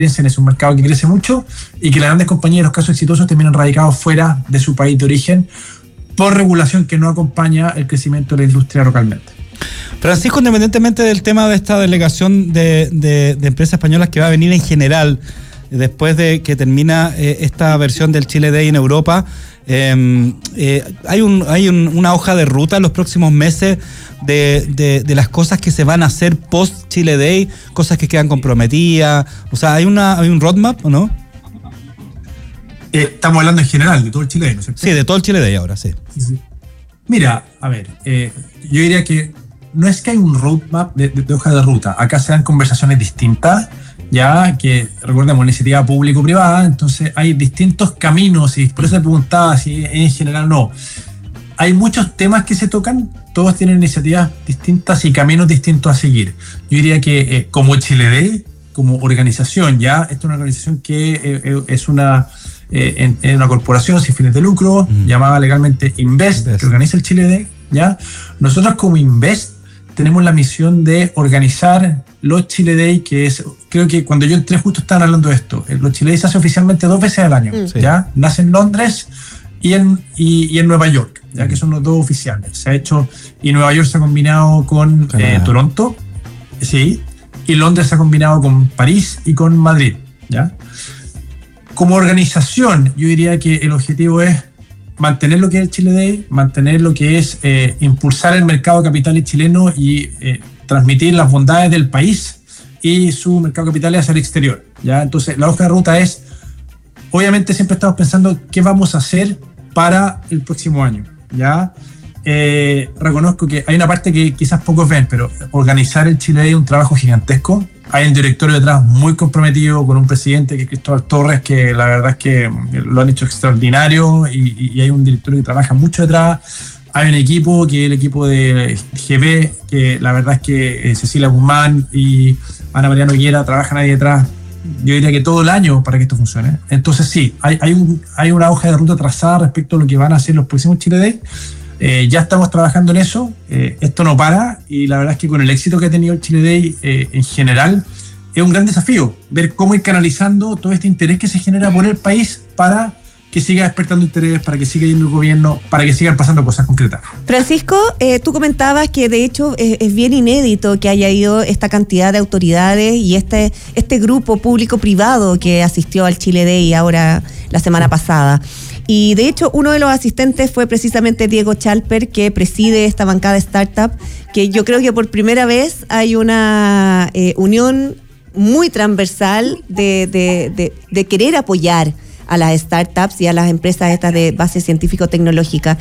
es un mercado que crece mucho y que las grandes compañías, en los casos exitosos, terminan radicados fuera de su país de origen por regulación que no acompaña el crecimiento de la industria localmente. Francisco, independientemente del tema de esta delegación de empresas españolas que va a venir en general, después de que termina esta versión del Chile Day en Europa, hay una hoja de ruta en los próximos meses de las cosas que se van a hacer post Chile Day, cosas que quedan comprometidas, o sea, ¿hay un roadmap o no? Estamos hablando en general de todo el Chile Day, ¿no es cierto? Sí, de todo el Chile Day ahora, sí. Mira, a ver, yo diría que no es que hay un roadmap de hoja de ruta, acá se dan conversaciones distintas, ya que recordemos, iniciativa público-privada, entonces hay distintos caminos y por eso te preguntaba si en general no. Hay muchos temas que se tocan, todos tienen iniciativas distintas y caminos distintos a seguir. Yo diría que como Chile Day, como organización, ya, esta es una organización que es una corporación sin fines de lucro, llamada legalmente Invest, que organiza el Chile Day, ya. Nosotros como Invest tenemos la misión de organizar los Chile Day, que es, creo que cuando yo entré justo estaban hablando de esto. Los Chile Day se hace oficialmente 2 veces al año, ¿ya? Nace en Londres y en Nueva York, ya que son los 2 oficiales. Se ha hecho, y Nueva York se ha combinado con Toronto, sí, y Londres se ha combinado con París y con Madrid, ¿ya? Como organización, yo diría que el objetivo es mantener lo que es el Chile Day, mantener lo que es impulsar el mercado de capitales chileno y transmitir las bondades del país y su mercado de capitales hacia el exterior, ¿ya? Entonces, la hoja de ruta es, obviamente siempre estamos pensando qué vamos a hacer para el próximo año, ¿ya? Reconozco que hay una parte que quizás pocos ven, pero organizar el Chile Day es un trabajo gigantesco. Hay un directorio detrás muy comprometido con un presidente que es Cristóbal Torres, que la verdad es que lo han hecho extraordinario y hay un directorio que trabaja mucho detrás. Hay un equipo que es el equipo de GB, que la verdad es que Cecilia Guzmán y Ana María Noguera trabajan ahí detrás, yo diría que todo el año para que esto funcione. Entonces sí, hay una hoja de ruta trazada respecto a lo que van a hacer los próximos Chile Day. Ya estamos trabajando en eso, esto no para y la verdad es que con el éxito que ha tenido el Chile Day en general es un gran desafío ver cómo ir canalizando todo este interés que se genera por el país para que siga despertando interés, para que siga yendo el gobierno, para que sigan pasando cosas concretas. Francisco, tú comentabas que de hecho es bien inédito que haya ido esta cantidad de autoridades y este grupo público-privado que asistió al Chile Day ahora la semana pasada. Y de hecho, uno de los asistentes fue precisamente Diego Chalper, que preside esta bancada startup, que yo creo que por primera vez hay una unión muy transversal de querer apoyar a las startups y a las empresas estas de base científico-tecnológica.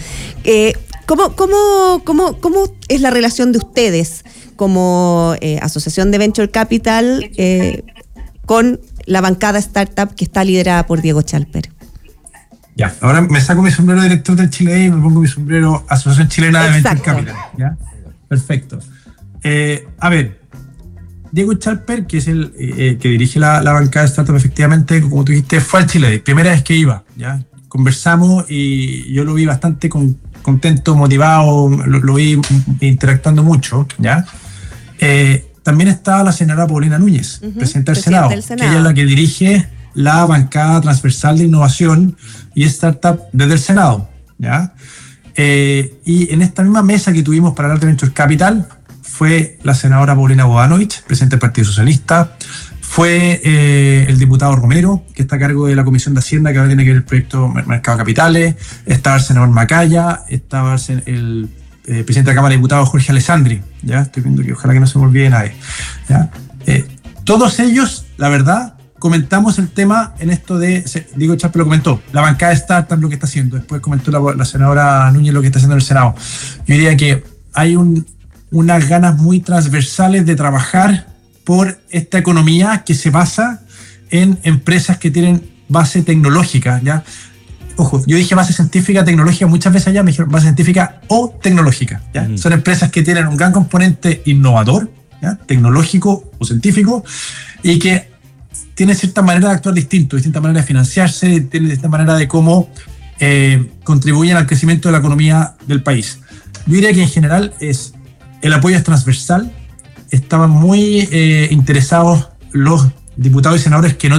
¿Cómo es la relación de ustedes como asociación de Venture Capital con la bancada startup que está liderada por Diego Chalper? Ya, ahora me saco mi sombrero de director del Chile Day y me pongo mi sombrero Asociación Chilena de Venture Capital. ¿Ya? Perfecto. A ver, Diego Chalper, que es el que dirige la bancada de startup, efectivamente, como tú dijiste, fue al Chile Day. Primera vez que iba, ¿ya? Conversamos y yo lo vi bastante contento, motivado, lo vi interactuando mucho, ¿ya? También estaba la senadora Paulina Núñez, presidenta del Senado, que ella es la que dirige la bancada transversal de innovación y startup desde el Senado, ¿ya? Y en esta misma mesa que tuvimos para hablar de Venture Capital fue la senadora Paulina Bodanovich, presidenta del Partido Socialista, fue el diputado Romero, que está a cargo de la Comisión de Hacienda, que ahora tiene que ver el proyecto Mercado de Capitales, estaba el senador Macaya, estaba el presidente de la Cámara de Diputados Jorge Alessandri, ¿ya? Estoy viendo que ojalá que no se me olvide nadie, ¿ya? Todos ellos, la verdad, comentamos el tema en esto de, Diego Chalper lo comentó, la bancada de startup lo que está haciendo, después comentó la senadora Núñez lo que está haciendo en el Senado. Yo diría que hay unas ganas muy transversales de trabajar por esta economía que se basa en empresas que tienen base tecnológica, ¿ya? Ojo, yo dije base científica, tecnológica, muchas veces allá me dijeron base científica o tecnológica, ¿ya? Son empresas que tienen un gran componente innovador, ¿ya? Tecnológico o científico, y que tiene cierta manera de actuar distinta manera de financiarse, tiene distinta manera de cómo contribuyen al crecimiento de la economía del país. Yo diría que en general el apoyo es transversal, estaban muy interesados los diputados y senadores que no